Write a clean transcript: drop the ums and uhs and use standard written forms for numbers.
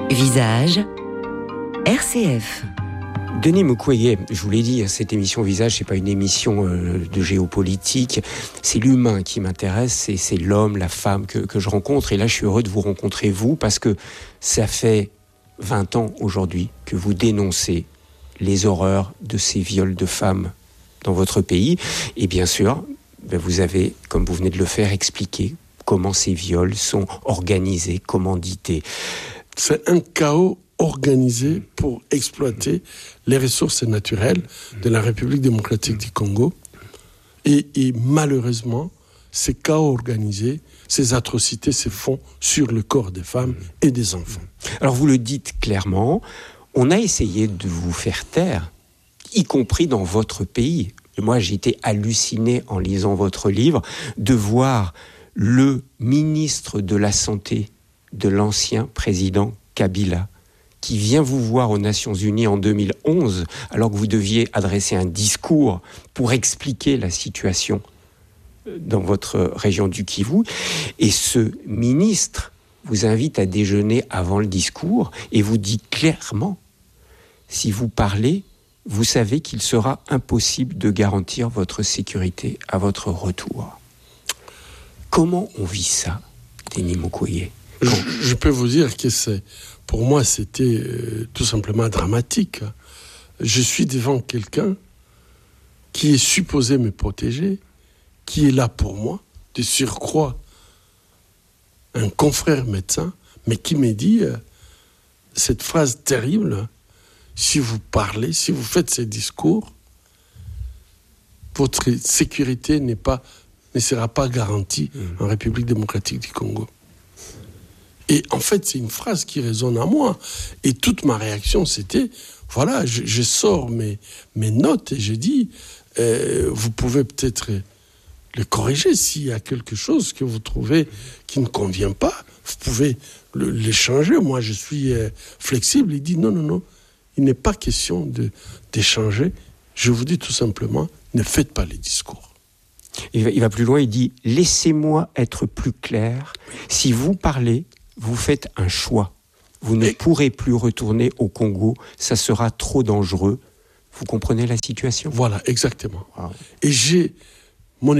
Visage, RCF. Denis Mukwege, je vous l'ai dit, cette émission Visage, c'est pas une émission de géopolitique, c'est l'humain qui m'intéresse, c'est l'homme, la femme que je rencontre. Et là, je suis heureux de vous rencontrer, vous, parce que ça fait 20 ans aujourd'hui que vous dénoncez les horreurs de ces viols de femmes dans votre pays. Et bien sûr, vous avez, comme vous venez de le faire, expliqué comment ces viols sont organisés, commandités. C'est un chaos organisé pour exploiter les ressources naturelles de la République démocratique du Congo. Et malheureusement, ces chaos organisés, ces atrocités se font sur le corps des femmes et des enfants. Alors vous le dites clairement, on a essayé de vous faire taire, y compris dans votre pays. Et moi, j'ai été halluciné en lisant votre livre de voir le ministre de la Santé de l'ancien président Kabila, qui vient vous voir aux Nations Unies en 2011, alors que vous deviez adresser un discours pour expliquer la situation dans votre région du Kivu. Et ce ministre vous invite à déjeuner avant le discours et vous dit clairement, si vous parlez, vous savez qu'il sera impossible de garantir votre sécurité à votre retour. Comment on vit ça, Denis Mukwege ? Je peux vous dire que pour moi, c'était tout simplement dramatique. Je suis devant quelqu'un qui est supposé me protéger, qui est là pour moi, de surcroît, un confrère médecin, mais qui me dit cette phrase terrible: si vous parlez, si vous faites ces discours, votre sécurité ne sera pas garantie en République démocratique du Congo. Et en fait, c'est une phrase qui résonne à moi. Et toute ma réaction, c'était, voilà, je sors mes notes et je dis, vous pouvez peut-être le corriger s'il y a quelque chose que vous trouvez qui ne convient pas. Vous pouvez le changer. Moi, je suis flexible. Il dit, non, il n'est pas question d'échanger. Je vous dis tout simplement, ne faites pas les discours. Il va plus loin, il dit, laissez-moi être plus clair. Si vous parlez, vous faites un choix. Vous ne pourrez plus retourner au Congo. Ça sera trop dangereux. Vous comprenez la situation ? Voilà, exactement. Wow. Et